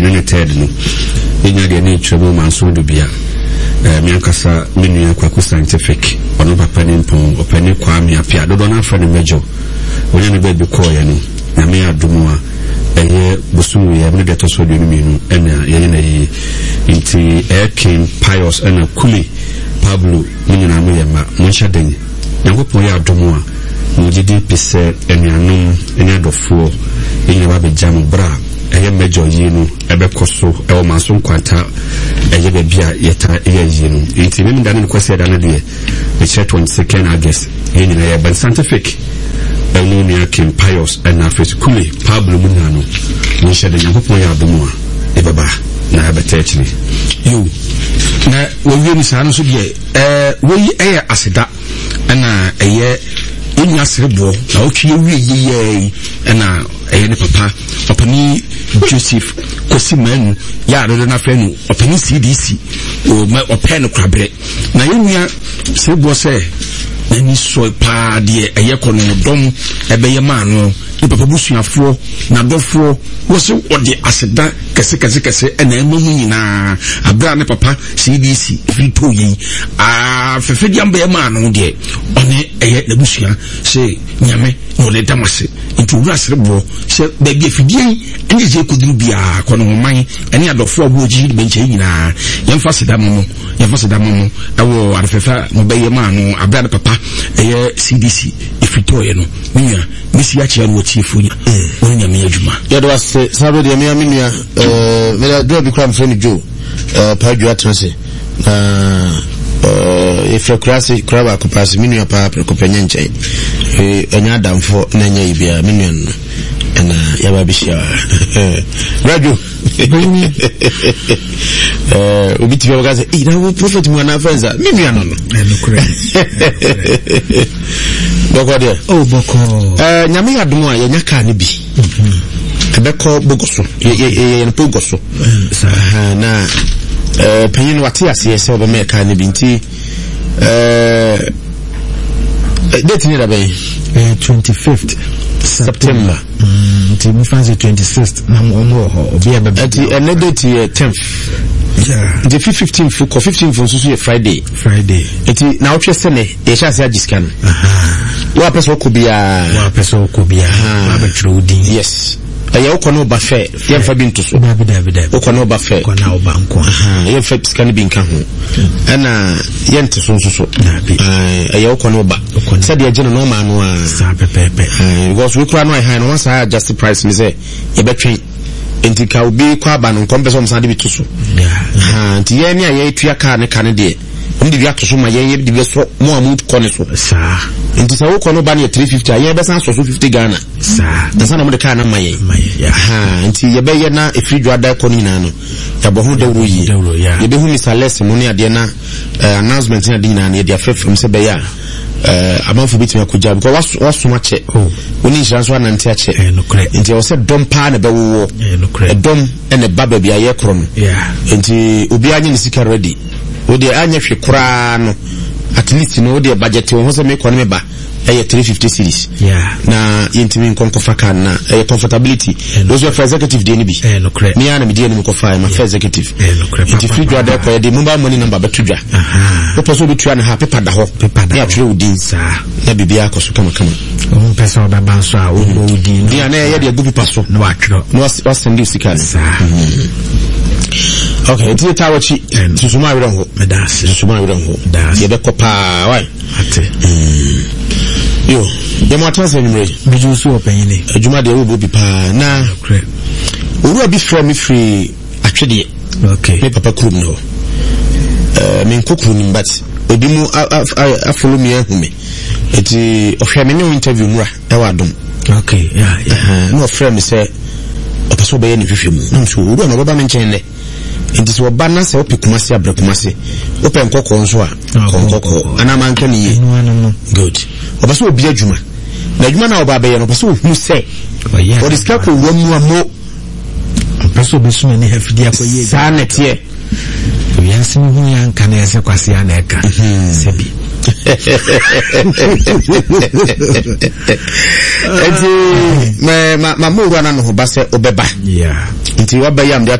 ne third no enya de ne twemo manso do bia me ankasa menu akwaku scientific ono papa ne mpon opani kwa me apia dodo na afa ne mejo onye ne baby call ya no na me adumo a eye busumu ya me de to so de no menu ena ye na yi inti King Pius ena Kuli Pablo nyina no ye ma monhya den yankopon ya adumo a mo gidi pese enuanu enya dofo enya ba be jam bra eye mejo yi no ebe koso e o manso kwanta eye be bia yeta eye yi no inti me ndane ko se dana de the 22nd August yen na ye ban scientific Elunia King Pius and Afis Kuli Pablo Munano we shall the yankopon ya adomo a e baba na abetechni yo na we wi sa no so de we eye aseda na eye enya serebo na otwe wi ye na eye ne papa opani Joseph Kosimanu ya do na fe no opani CDC o ma open krabre na yenya serebo se ani so pa de eye kono dom ebe ye ma no e papa busuafo na dofo wo se ode aseda kese na emamu nyina abra ne papa CDC frito yi fefe diamba ye ma no de one eye na busua se nyame no le damase into rasrebo se be bi afidie ene je kuduru bia kono man ene adofo aboji de benche nyina yemfa seda momo ewo arfefa no be ye ma no abra ne papa eye CDC frito ye no nya misi ya chia no tifu nya won nya me adwuma ya do ase sabe de me amenia me da do bi kram friend Joe Padua Atrase if you craba kupasi minu ya pa kupenya nche enya damfo na nya ibia minu na ya babishia radio obiti baba kaze na prophet mwana fanza minu ya nono boko de boko nyame ya domo ya nyaka ne bi ebeko bogoso ye bogoso na penyin wati ase se oba me ka ne bi nti date ni da bay 25th September nti mu fancy 26th na mo obi abebe ati ene date 10th yeah the 15th ko 15th so so Friday ati na otwe sene ye sha se agiskan wa peso ko bia ma betro din yes aye ukono ba fe yemfa bi ntoso ukono ba fe kona oba nko yemfa scan bi nka ho ana yente so aye ukono ba said ye gene no ma no a sa pepepe because we kura no high no once I just price me say ye betwe enti ka obi kwa ba no kompeso msande bi toso nti ye ni aye tua ka ne de ndi bi atoso ma ye bi be so mo amu kone so sa nti sa wo kono ba ne 350 aye be san so 50 Ghana sa na sana mo de ka na maye nti ye be ye na efridwa da kono nyina no ya bo ho dawro yi ye be hu ni salese mo ne ade na announcement na de nyina na ye de afrefrem se be ya amanfo bitimi akogya because wasoma che oni nhyira so anante ache nti o se dom pa na bewo dom ene baba bia ye kro no nti obi anye ni sika ready o de anya hwe kura no at least no de budget wo se me ko ne ba 350 series na yintimi nkonkofa kan na comfortability those were for executive de ni bi me ana me de ni ko fa ma for executive nti free draw da ko de mobile money number betudwa o person be tua na ha paper da ho ya tire udin na bibia akoso kama o person da banso a o udin dia na ye de gupi paso no atro no was send this kan okay nti tawachi susuma wiran ho ye be ko pa why ate yo demo atanse nyimre biju so opanyine adwuma de wo bi pa na oru abi from me free atwede okay me papa krum no me nkokru ni but obi mu afolo mi ahume eti ohwe me ne interview mura e wa dom okay yeah no friend me say opaso be ye ni hwehwe mu na so oru na baba me nchen ne enti so bana se opikumase abrakumase open kokko nso a kokko ana manka ni ye good obaso obi adwuma na adwuma na oba be ye no obaso hu se o diska ko wamu amo obaso be suma ni hafidi akoye sa netie oyansi hu yan kana yase kwase ana eka sebi enti ma mo ru ana no ba se obeba yeah nti wa ba yam dia